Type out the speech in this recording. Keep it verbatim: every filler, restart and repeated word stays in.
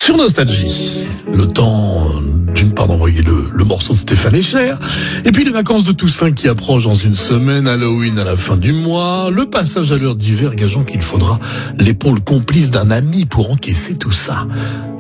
Sur Nostalgie, le temps d'une part d'envoyer le, le morceau de Stéphane Echer, et puis les vacances de Toussaint qui approchent dans une semaine, Halloween à la fin du mois, le passage à l'heure d'hiver gageant qu'il faudra l'épaule complice d'un ami pour encaisser tout ça.